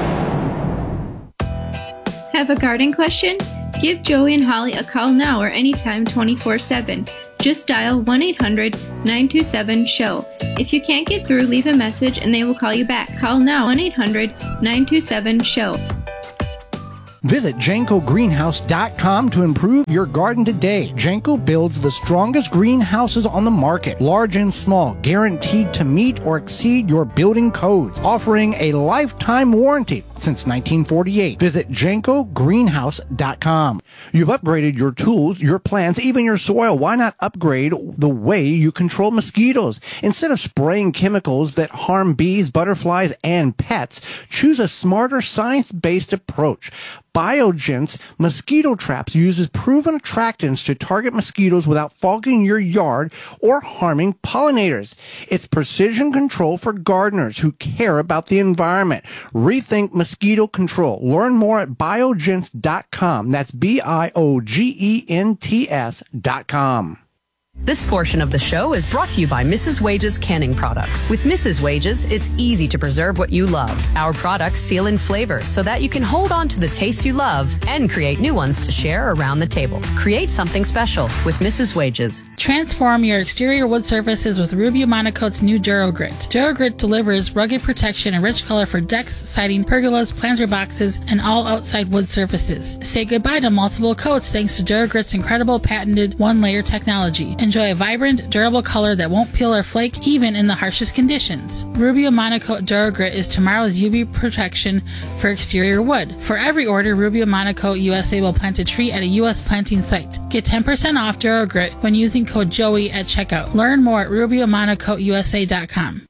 Have a garden question? Give Joey and Holly a call now or anytime twenty-four seven. Just dial one eight hundred nine two seven show. If you can't get through, leave a message and they will call you back. Call now one eight hundred nine two seven show. Visit Janko Greenhouse dot com to improve your garden today. Janko builds the strongest greenhouses on the market, large and small, guaranteed to meet or exceed your building codes, offering a lifetime warranty since nineteen forty-eight. Visit Janko Greenhouse dot com. You've upgraded your tools, your plants, even your soil. Why not upgrade the way you control mosquitoes? Instead of spraying chemicals that harm bees, butterflies, and pets, choose a smarter, science-based approach. Biogen's mosquito traps uses proven attractants to target mosquitoes without fogging your yard or harming pollinators. It's precision control for gardeners who care about the environment. Rethink mosquito control. Learn more at biogens dot com. That's B I O G E N T S dot com. This portion of the show is brought to you by Missus Wages Canning Products. With Missus Wages, it's easy to preserve what you love. Our products seal in flavor so that you can hold on to the tastes you love and create new ones to share around the table. Create something special with Missus Wages. Transform your exterior wood surfaces with Rubio Monocoat's new DuraGrit. DuraGrit delivers rugged protection and rich color for decks, siding, pergolas, planter boxes, and all outside wood surfaces. Say goodbye to multiple coats thanks to DuraGrit's incredible patented one-layer technology. Enjoy a vibrant, durable color that won't peel or flake even in the harshest conditions. Rubio Monocoat DuraGrit is tomorrow's U V protection for exterior wood. For every order, Rubio Monocoat U S A will plant a tree at a U S planting site. Get ten percent off DuraGrit when using code Joey at checkout. Learn more at Rubio Monocoat U S A dot com.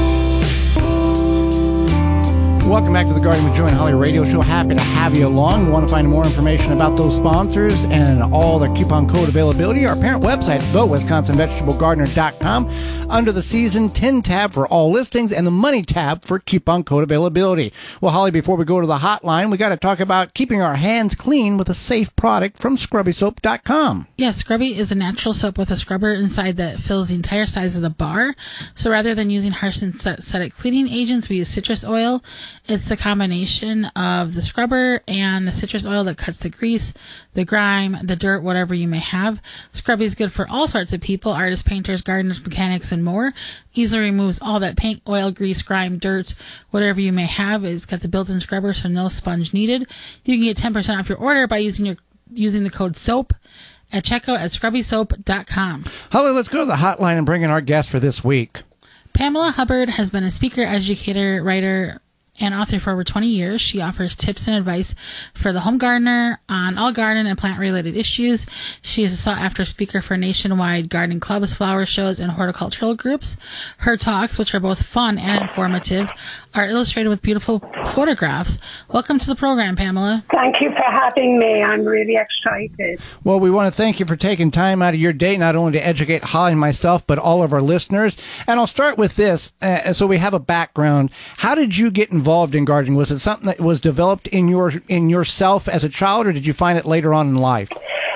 Welcome back to the Garden with Joey and Holly radio show. Happy to have you along. We want to find more information about those sponsors and all the coupon code availability. Our parent website, the wisconsin vegetable gardener dot com, under the Season ten tab for all listings and the Money tab for coupon code availability. Well, Holly, before we go to the hotline, we got to talk about keeping our hands clean with a safe product from scrubby soap dot com. Yeah, Scrubby is a natural soap with a scrubber inside that fills the entire size of the bar. So rather than using harsh synthetic cleaning agents, we use citrus oil. It's the combination of the scrubber and the citrus oil that cuts the grease, the grime, the dirt, whatever you may have. Scrubby is good for all sorts of people, artists, painters, gardeners, mechanics, and more. Easily removes all that paint, oil, grease, grime, dirt, whatever you may have. It's got the built-in scrubber, so no sponge needed. You can get ten percent off your order by using your using the code SOAP at checkout at scrubby soap dot com. Holly, let's go to the hotline and bring in our guest for this week. Pamela Hubbard has been a speaker, educator, writer, and author for over twenty years. She offers tips and advice for the home gardener on all garden and plant related issues. She is a sought after speaker for nationwide garden clubs, flower shows, and horticultural groups. Her talks, which are both fun and informative, are illustrated with beautiful photographs. Welcome to the program, Pamela. Thank you for having me. I'm really excited. Well, we want to thank you for taking time out of your day, not only to educate Holly and myself, but all of our listeners. And I'll start with this, uh, so we have a background. How did you get involved in gardening? Was it something that was developed in your in yourself as a child, or did you find it later on in life?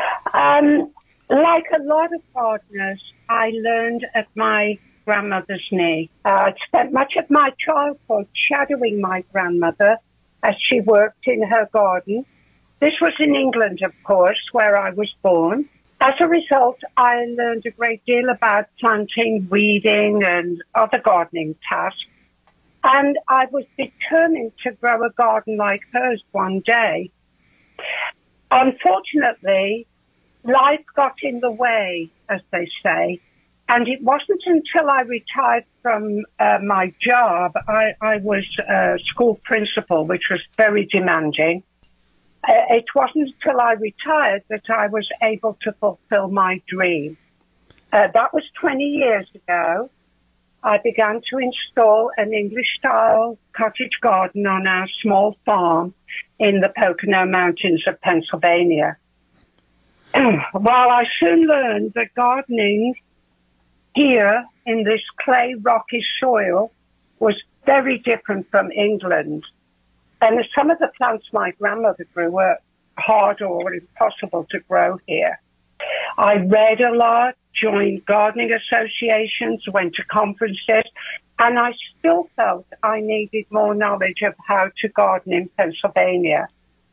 Um, like a lot of gardeners, I learned at my grandmother's knee. Uh, I spent much of my childhood shadowing my grandmother as she worked in her garden. This was in England, of course, where I was born. As a result, I learned a great deal about planting, weeding, and other gardening tasks. And I was determined to grow a garden like hers one day. Unfortunately, life got in the way, as they say, and it wasn't until I retired from uh, my job, I, I was a school principal, which was very demanding. Uh, it wasn't until I retired that I was able to fulfill my dream. Uh, that was twenty years ago. I began to install an English-style cottage garden on our small farm in the Pocono Mountains of Pennsylvania. While I soon learned that gardening here in this clay, rocky soil was very different from England. And some of the plants my grandmother grew were hard or impossible to grow here. I read a lot, joined gardening associations, went to conferences, and I still felt I needed more knowledge of how to garden in Pennsylvania.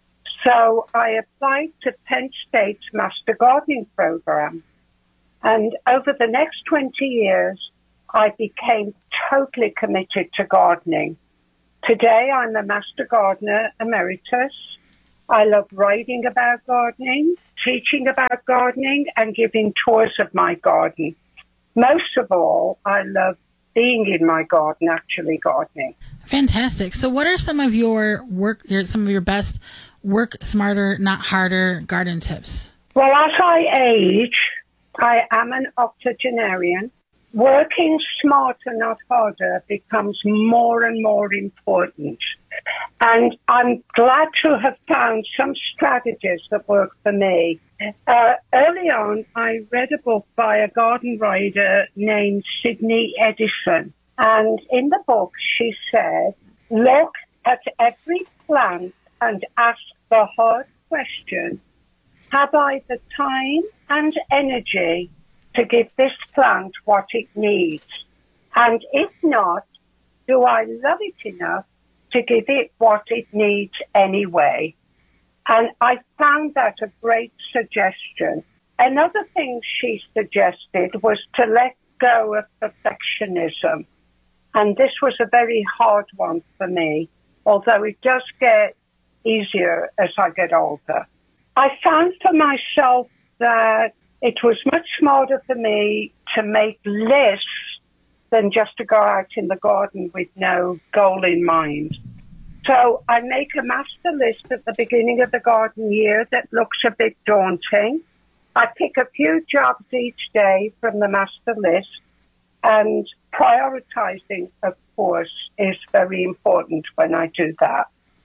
So I applied to Penn State's Master Gardening Program. And over the next twenty years, I became totally committed to gardening. Today, I'm a Master Gardener Emeritus. I love writing about gardening, teaching about gardening, and giving tours of my garden. Most of all, I love being in my garden, actually gardening. Fantastic. So what are some of your work, your, some of your best work smarter, not harder garden tips? Well, as I age, I am an octogenarian. Working smarter, not harder, becomes more and more important. And I'm glad to have found some strategies that work for me. Uh, early on, I read a book by a garden writer named Sydney Edison. And in the book, she said, look at every plant and ask the hard question, have I the time and energy to give this plant what it needs? And if not, do I love it enough to give it what it needs anyway? And I found that a great suggestion. Another thing she suggested was to let go of perfectionism. And this was a very hard one for me, although it does get easier as I get older. I found for myself that it was much smarter for me to make lists than just to go out in the garden with no goal in mind. So I make a master list at the beginning of the garden year that looks a bit daunting. I pick a few jobs each day from the master list, and prioritizing, of course, is very important when I do that.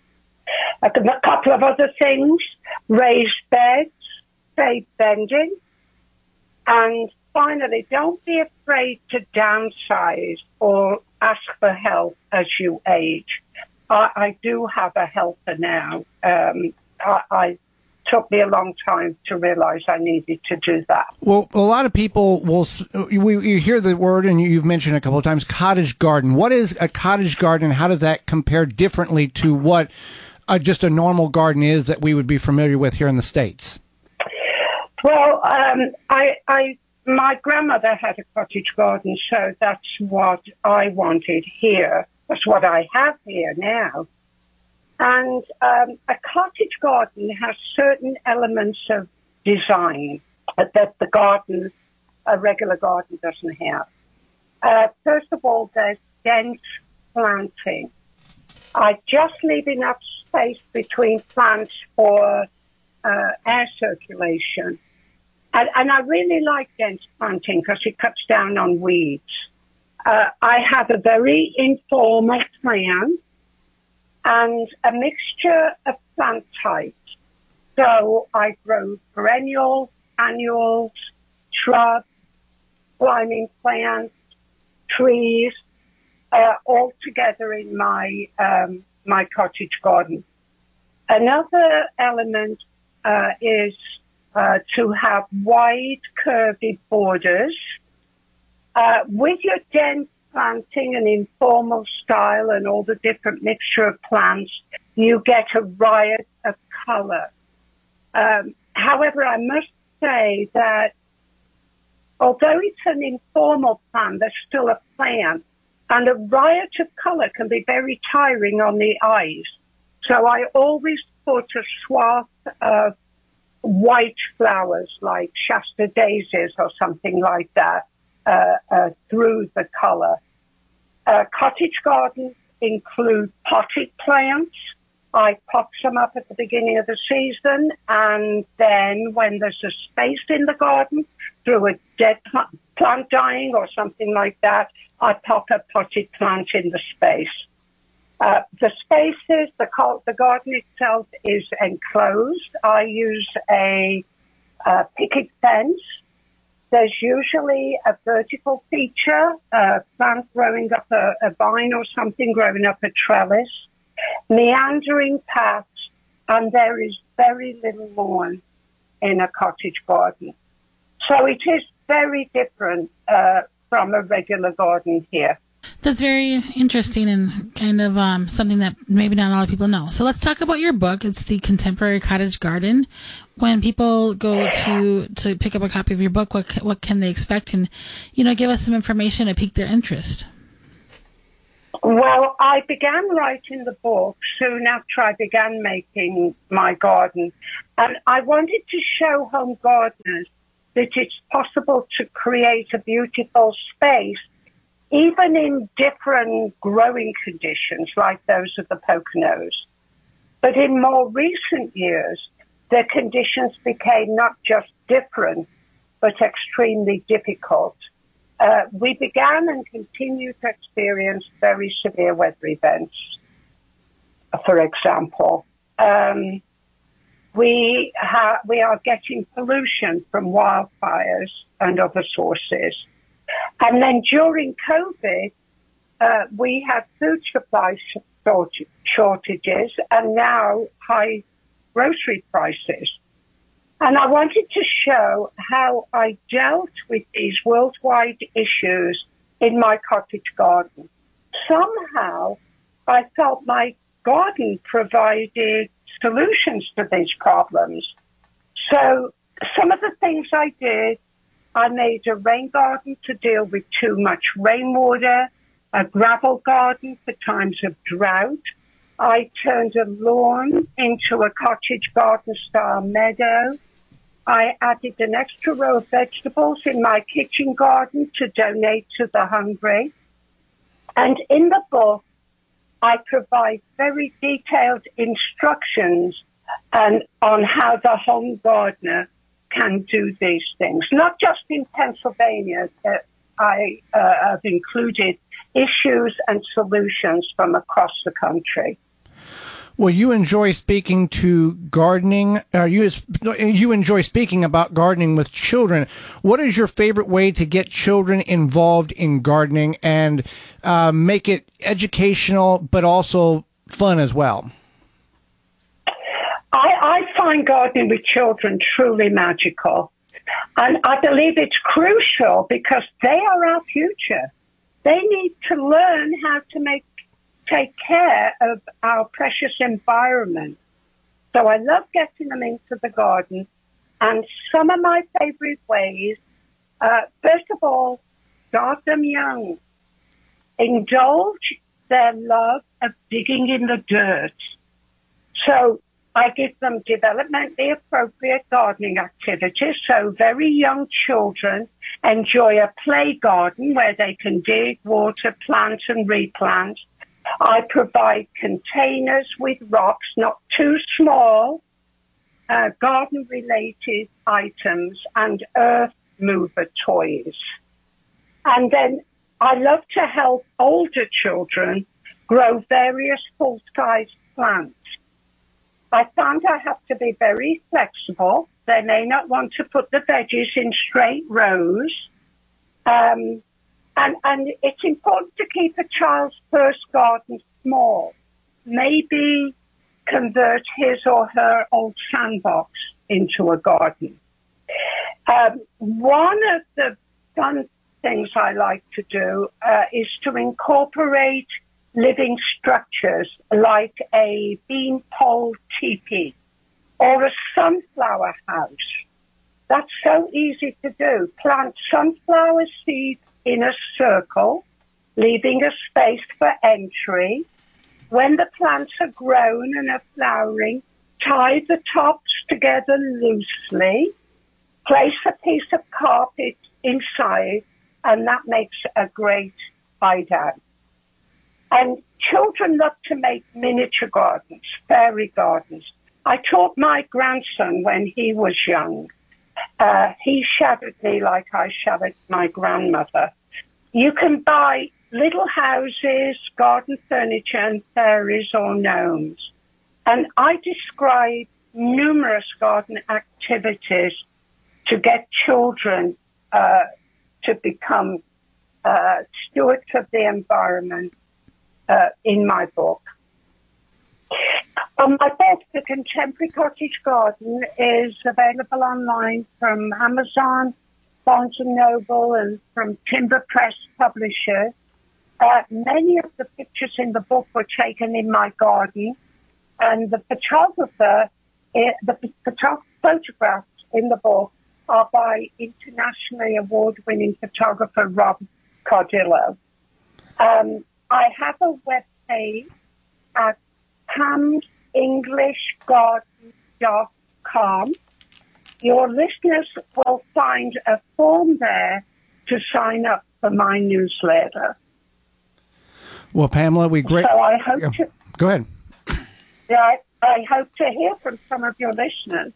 A couple of other things: raised beds, save bending, and finally, don't be afraid to downsize or ask for help as you age. I, I do have a helper now. Um, I, I took me a long time to realize I needed to do that. Well, a lot of people will, we, you hear the word, and you've mentioned it a couple of times, cottage garden. What is a cottage garden? How does that compare differently to what uh, just a normal garden is that we would be familiar with here in the States? Well, um, I, I, my grandmother had a cottage garden, so that's what I wanted here. That's what I have here now. And um, a cottage garden has certain elements of design that the garden, a regular garden, doesn't have. Uh, first of all, there's dense planting. I just leave enough space between plants for uh, air circulation. And, and I really like dense planting because it cuts down on weeds. Uh, I have a very informal plan and a mixture of plant types. So I grow perennials, annuals, shrubs, climbing plants, trees, uh, all together in my um, my cottage garden. Another element uh, is uh, to have wide, curvy borders. Uh, with your dense planting and informal style and all the different mixture of plants, you get a riot of color. Um, however, I must say that although it's an informal plant, there's still a plant, and a riot of color can be very tiring on the eyes. So I always put a swath of white flowers like Shasta daisies or something like that uh, uh, through the color. Uh, cottage gardens include potted plants. I pot some up at the beginning of the season, and then when there's a space in the garden, through a dead pl- plant dying or something like that, I pop a potted plant in the space. Uh, the spaces, the, the garden itself is enclosed. I use a, a picket fence. There's usually a vertical feature, a plant growing up a, a vine or something growing up a trellis, meandering paths, and there is very little lawn in a cottage garden. So it is very different uh, from a regular garden here. That's very interesting and kind of um, something that maybe not a lot of people know. So let's talk about your book. It's The Contemporary Cottage Garden. When people go to to pick up a copy of your book, what what can they expect? And, you know, give us some information to pique their interest. Well, I began writing the book soon after I began making my garden. And I wanted to show home gardeners that it's possible to create a beautiful space even in different growing conditions like those of the Poconos. But in more recent years, the conditions became not just different, but extremely difficult. Uh, we began and continue to experience very severe weather events. For example, um, we, ha- we are getting pollution from wildfires and other sources. And then during COVID, uh, we had food supply short- shortages and now high grocery prices. And I wanted to show how I dealt with these worldwide issues in my cottage garden. Somehow, I felt my garden provided solutions to these problems. So some of the things I did, I made a rain garden to deal with too much rainwater, a gravel garden for times of drought. I turned a lawn into a cottage garden-style meadow. I added an extra row of vegetables in my kitchen garden to donate to the hungry. And in the book, I provide very detailed instructions and on how the home gardener can do these things. Not just in Pennsylvania, that I uh, have included issues and solutions from across the country. Well, you enjoy speaking to gardening. Uh, you you enjoy speaking about gardening with children. What is your favorite way to get children involved in gardening and uh, make it educational, but also fun as well? I, I find gardening with children truly magical. And I believe it's crucial because they are our future. They need to learn how to make take care of our precious environment. So I love getting them into the garden. And some of my favorite ways, uh, first of all, start them young. Indulge their love of digging in the dirt. So I give them developmentally appropriate gardening activities. So very young children enjoy a play garden where they can dig, water, plant, and replant. I provide containers with rocks, not too small, uh, garden-related items, and earth mover toys. And then I love to help older children grow various full-size plants. I found I have to be very flexible. They may not want to put the veggies in straight rows. Um, And, and it's important to keep a child's first garden small. Maybe convert his or her old sandbox into a garden. Um, one of the fun things I like to do uh, is to incorporate living structures like a beanpole teepee or a sunflower house. That's so easy to do. Plant sunflower seeds in a circle, leaving a space for entry. When the plants are grown and are flowering, tie the tops together loosely, place a piece of carpet inside, and that makes a great hideout. And children love to make miniature gardens, fairy gardens. I taught my grandson when he was young. Uh, he shadowed me like I shadowed my grandmother. You can buy little houses, garden furniture, and fairies or gnomes. And I describe numerous garden activities to get children uh, to become uh, stewards of the environment uh, in my book. Um, my book, The Contemporary Cottage Garden, is available online from Amazon, Barnes and Noble, and from Timber Press Publishers. Uh, many of the pictures in the book were taken in my garden, and the photographer, uh, the photo- photographs in the book are by internationally award-winning photographer Rob Cardillo. Um, I have a web page at pams english garden dot com. Your listeners will find a form there to sign up for my newsletter. Well, Pamela, we great. So I hope to. Go ahead. Yeah, I, I hope to hear from some of your listeners.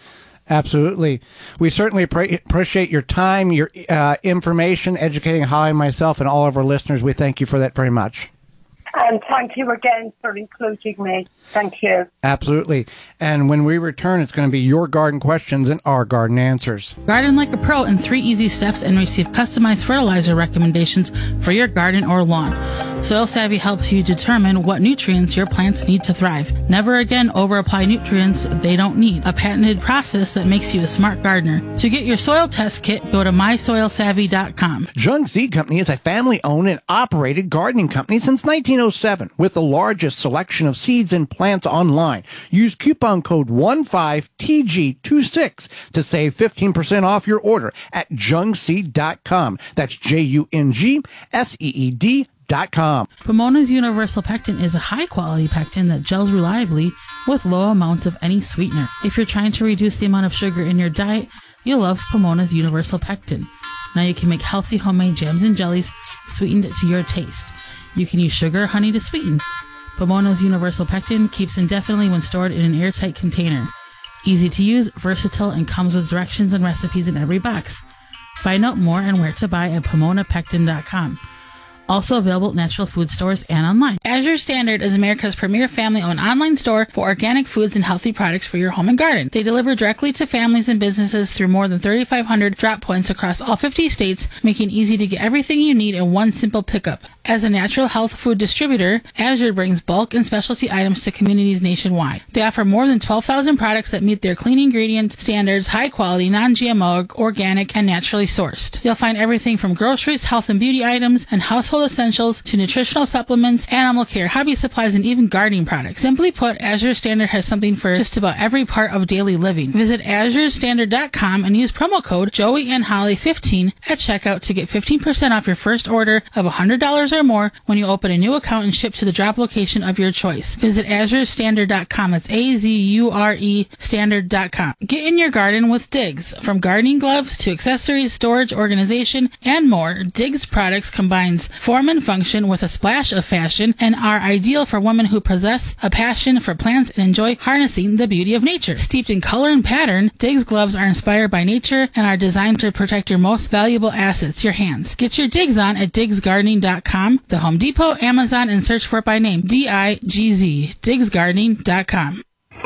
Absolutely. We certainly pre- appreciate your time, your uh, information, educating Holly, myself, and all of our listeners. We thank you for that very much. And thank you again for including me. Thank you. Absolutely. And when we return, it's going to be your garden questions and our garden answers. Garden like a pro in three easy steps and receive customized fertilizer recommendations for your garden or lawn. Soil Savvy helps you determine what nutrients your plants need to thrive. Never again over-apply nutrients they don't need. A patented process that makes you a smart gardener. To get your soil test kit, go to my soil savvy dot com. Jung Seed Company is a family-owned and operated gardening company since nineteen oh seven with the largest selection of seeds and plants online. Use coupon code one five T G two six to save fifteen percent off your order at jung seed dot com. That's J U N G S E E D dot com. Pomona's Universal Pectin is a high-quality pectin that gels reliably with low amounts of any sweetener. If you're trying to reduce the amount of sugar in your diet, you'll love Pomona's Universal Pectin. Now you can make healthy homemade jams and jellies sweetened to your taste. You can use sugar or honey to sweeten. Pomona's Universal Pectin keeps indefinitely when stored in an airtight container. Easy to use, versatile, and comes with directions and recipes in every box. Find out more and where to buy at pomona pectin dot com. Also available at natural food stores and online. Azure Standard is America's premier family-owned online store for organic foods and healthy products for your home and garden. They deliver directly to families and businesses through more than thirty-five hundred drop points across all fifty states, making it easy to get everything you need in one simple pickup. As a natural health food distributor, Azure brings bulk and specialty items to communities nationwide. They offer more than twelve thousand products that meet their clean ingredients standards, high quality, non-G M O, organic, and naturally sourced. You'll find everything from groceries, health and beauty items, and household essentials to nutritional supplements, animal care, hobby supplies, and even gardening products. Simply put, Azure Standard has something for just about every part of daily living. Visit azure standard dot com and use promo code Joey and Holly fifteen at checkout to get fifteen percent off your first order of one hundred dollars or more when you open a new account and ship to the drop location of your choice. Visit azure standard dot com. That's A Z U R E standard dot com. Get in your garden with Diggs. From gardening gloves to accessories, storage, organization, and more, Diggs products combines form and function with a splash of fashion and are ideal for women who possess a passion for plants and enjoy harnessing the beauty of nature. Steeped in color and pattern, Diggs gloves are inspired by nature and are designed to protect your most valuable assets, your hands. Get your Diggs on at diggs gardening dot com, the Home Depot, Amazon, and search for it by name. D I G Z, diggs gardening dot com.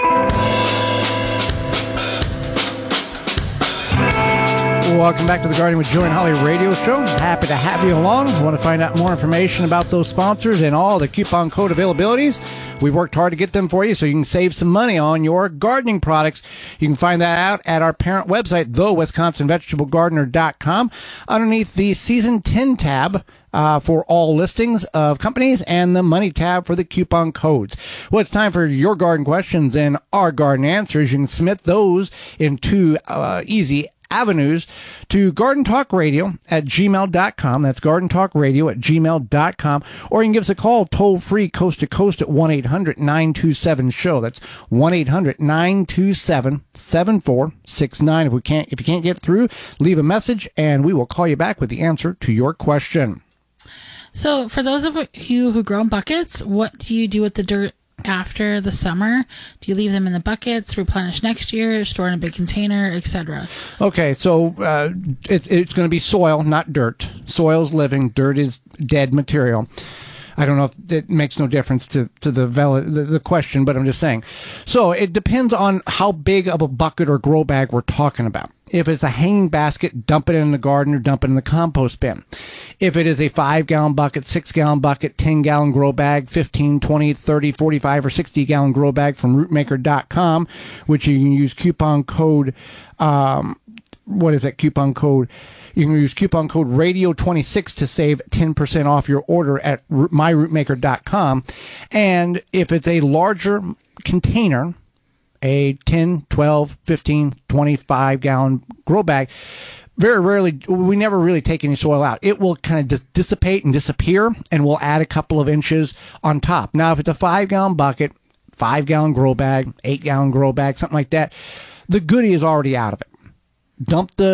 Welcome back to the Gardening with Joey and Holly radio show. Happy to have you along. If you want to find out more information about those sponsors and all the coupon code availabilities, we've worked hard to get them for you so you can save some money on your gardening products. You can find that out at our parent website, the wisconsin vegetable gardener dot com, underneath the Season ten tab. Uh, for all listings of companies and the money tab for the coupon codes. Well, it's time for your garden questions and our garden answers. You can submit those in two uh, easy avenues to Garden Talk Radio at gmail dot com. That's Garden Talk Radio at gmail dot com. Or you can give us a call toll free coast to coast at one eight hundred nine two seven show. That's one eight hundred nine two seven seven four six nine. If we can't, if you can't get through, leave a message and we will call you back with the answer to your question. So for those of you who grow in buckets, what do you do with the dirt after the summer? Do you leave them in the buckets, replenish next year, store in a big container, et cetera? Okay, so uh, it, it's going to be soil, not dirt. Soil's living, dirt is dead material. I don't know if it makes no difference to, to the, valid, the the question, but I'm just saying. So it depends on how big of a bucket or grow bag we're talking about. If it's a hanging basket, dump it in the garden or dump it in the compost bin. If it is a five-gallon bucket, six-gallon bucket, ten-gallon grow bag, fifteen, twenty, thirty, forty-five, or sixty-gallon grow bag from root maker dot com, which you can use coupon code, um, what is that coupon code? You can use coupon code radio twenty-six to save ten percent off your order at my root maker dot com. And if it's a larger container, a ten, twelve, fifteen, twenty-five gallon grow bag, very rarely, we never really take any soil out. It will kind of dis- dissipate and disappear, and we'll add a couple of inches on top. Now, if it's a five gallon bucket, five gallon grow bag, eight gallon grow bag, something like that, the goodie is already out of it. Dump the